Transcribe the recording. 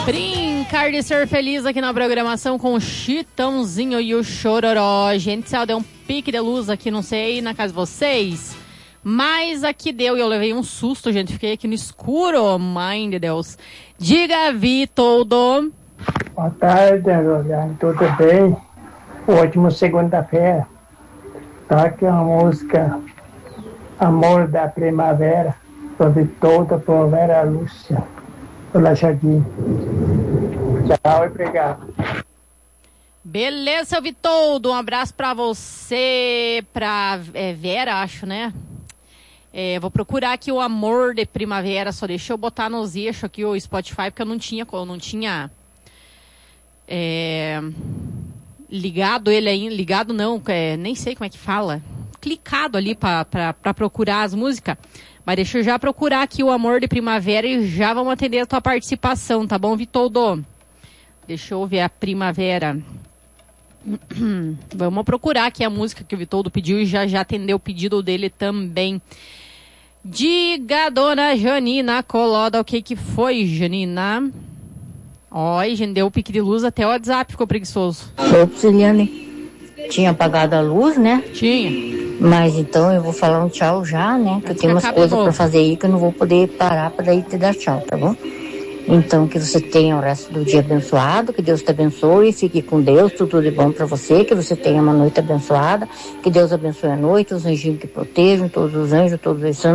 Brincar de ser feliz aqui na programação com o Chitãozinho e o Chororó. Gente, se ela deu um pique de luz aqui, não sei, na casa de vocês, mas aqui deu e eu levei um susto, gente. Fiquei aqui no escuro, mãe de Deus. Diga, Vitoldo. Boa tarde, Rosane. Tudo bem? Ótimo segunda-feira. Toque uma música Amor da Primavera, do Vitoldo por Vera Lúcia. Olá, Jardim. Tchau e obrigado. Beleza, seu Vitoldo. Um abraço pra você, pra Vera, acho, né? Vou procurar aqui o Amor de Primavera. Só deixa eu botar nos eixos aqui o Spotify, porque eu não tinha ligado ele aí. Ligado não, nem sei como é que fala. Clicado ali pra procurar as músicas. Mas deixa eu já procurar aqui o Amor de Primavera e já vamos atender a tua participação, tá bom, Vitoldo? Deixa eu ver a Primavera. Vamos procurar aqui a música que o Vitoldo pediu e já atendeu o pedido dele também. Diga, dona Janina Coloda, o que foi, Janina? Oi, gente, deu o pique de luz, até o WhatsApp ficou preguiçoso. Ô, Ciliane, tinha apagado a luz, né? Tinha. Mas então eu vou falar um tchau já, né? Que eu tenho umas coisas pra fazer aí que eu não vou poder parar pra daí te dar tchau, tá bom? Então que você tenha o resto do dia abençoado, que Deus te abençoe, fique com Deus, tudo de bom pra você, que você tenha uma noite abençoada, que Deus abençoe a noite, os anjinhos que protejam, todos os anjos, todos os santos.